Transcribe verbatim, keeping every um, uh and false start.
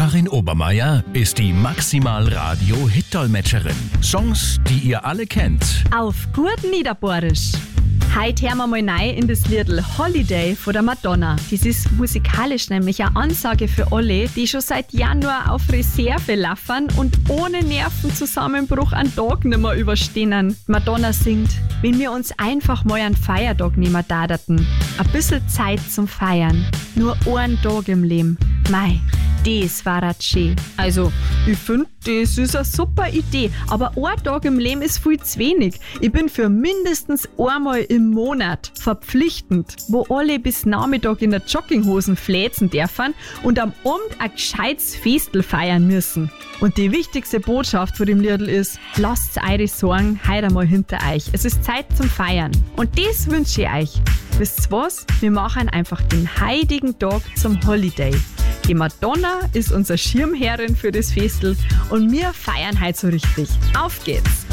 Karin Obermeier ist die Maximal-Radio-Hit-Dolmetscherin. Songs, die ihr alle kennt. Auf gut Niederbohrisch. Heute hören wir mal rein in das Liedl Holiday von der Madonna. Das ist musikalisch nämlich eine Ansage für alle, die schon seit Januar auf Reserve laufen und ohne Nervenzusammenbruch einen Tag nicht mehr überstehen. Madonna singt, wenn wir uns einfach mal einen Feiertag nehmen daten. Ein bisschen Zeit zum Feiern. Nur einen Tag im Leben. Mei, das war das schön. Also, ich finde, das ist eine super Idee. Aber ein Tag im Leben ist viel zu wenig. Ich bin für mindestens einmal im Monat verpflichtend, wo alle bis Nachmittag in der Jogginghosen fläzen dürfen und am Abend ein gescheites Festel feiern müssen. Und die wichtigste Botschaft von dem Liedl ist, lasst eure Sorgen heute einmal hinter euch. Es ist Zeit zum Feiern. Und das wünsche ich euch. Wisst ihr was? Wir machen einfach den heiligen Tag zum Holiday. Die Madonna ist unsere Schirmherrin für das Festel und wir feiern heute so richtig. Auf geht's!